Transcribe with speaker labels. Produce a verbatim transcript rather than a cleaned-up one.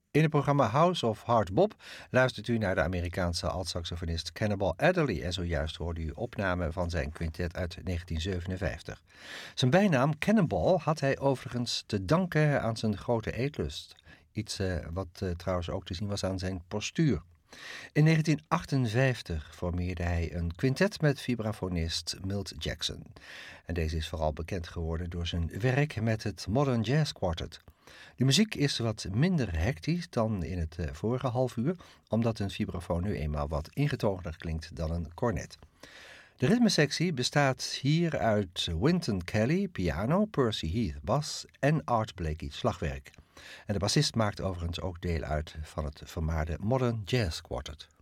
Speaker 1: In het programma House of Hard Bop luistert u naar de Amerikaanse altsaxofonist Cannonball Adderley en zojuist hoorde u opname van zijn quintet uit negentien zevenenvijftig. Zijn bijnaam Cannonball had hij overigens te danken aan zijn grote eetlust. Iets uh, wat uh, trouwens ook te zien was aan zijn postuur. In negentien achtenvijftig formeerde hij een quintet met vibrafonist Milt Jackson. En deze is vooral bekend geworden door zijn werk met het Modern Jazz Quartet. De muziek is wat minder hectisch dan in het vorige half uur, omdat een vibrafoon nu eenmaal wat ingetogener klinkt dan een cornet. De ritmesectie bestaat hier uit Wynton Kelly, piano, Percy Heath, bas en Art Blakey, slagwerk. En de bassist maakt overigens ook deel uit van het vermaarde Modern Jazz Quartet.